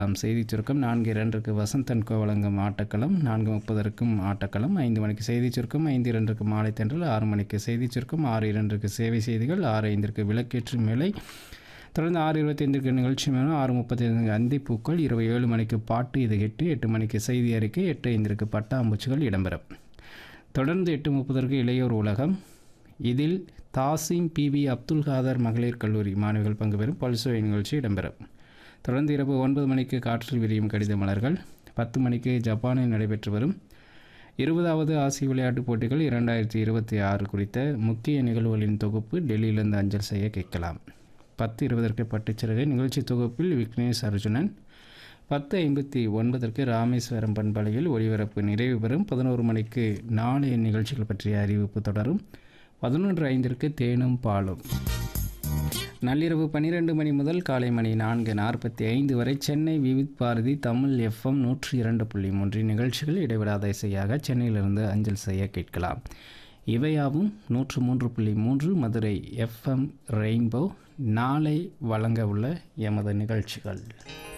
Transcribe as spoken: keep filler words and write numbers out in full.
செய்திச் சுருக்கம் நான்கு இரண்டுக்கு வசந்தன் கோ வழங்கும் ஆட்டக்களம், நான்கு முப்பதற்கும் ஆட்டக்களம், ஐந்து மணிக்கு செய்திச் சுருக்கம், ஐந்து இரண்டுக்கு மாலை தென்றல், ஆறு மணிக்கு செய்திச் சுருக்கம், ஆறு இரண்டுக்கு சேவை செய்திகள், ஆறு ஐந்திற்கு விளக்கேற்றும் வேலை, தொடர்ந்து ஆறு இருபத்தி ஐந்திற்கு நிகழ்ச்சி மேலும், ஆறு முப்பத்தி ஐந்துக்கு அந்திப்பூக்கள், இரவு ஏழு மணிக்கு பாட்டு இது எட்டு, எட்டு மணிக்கு செய்தி அறிக்கை, எட்டு ஐந்திற்கு பட்டாம்பூச்சிகள் இடம்பெறும். தொடர்ந்து எட்டு முப்பதற்கு இளையோர் உலகம், இதில் தாசிம் பிவி அப்துல் காதர் மகளிர் கல்லூரி மாணவிகள் பங்கு பெறும் பல்சுவை நிகழ்ச்சி இடம்பெறும். தொடர்ந்து இரவு ஒன்பது மணிக்கு காற்றில் விரியும் கடித மலர்கள், பத்து மணிக்கு ஜப்பானில் நடைபெற்று வரும் இருபதாவது ஆசிய விளையாட்டுப் போட்டிகள் இரண்டாயிரத்தி இருபத்தி ஆறு குறித்த முக்கிய நிகழ்வுகளின் தொகுப்பு டெல்லியிலிருந்து அஞ்சல் செய்ய கேட்கலாம். பத்து இருபதற்கு பட்டுச்சிறகு நிகழ்ச்சி தொகுப்பில் விக்னேஷ் அர்ஜுனன், பத்து ஐம்பத்தி ஒன்பதற்கு ராமேஸ்வரம் பண்பலையில் ஒளிபரப்பு நிறைவு பெறும். பதினோரு மணிக்கு நாளைய நிகழ்ச்சிகள் பற்றிய அறிவிப்பு தொடரும். பதினொன்று ஐந்திற்கு தேனும் பாலும். நள்ளிரவு பன்னிரெண்டு மணி முதல் காலை மணி நான்கு நாற்பத்தி ஐந்து வரை சென்னை விவித் பாரதி தமிழ் எஃப்எம் நூற்றி இரண்டு புள்ளி மூன்று நிகழ்ச்சிகள் இடைவிடாத இசையாக சென்னையிலிருந்து அஞ்சல் செய்ய கேட்கலாம். இவையாவும் நூற்று மூன்று புள்ளி மூன்று மதுரை எஃப்எம் ரெயின்போ நாளை வழங்க உள்ள எமது நிகழ்ச்சிகள்.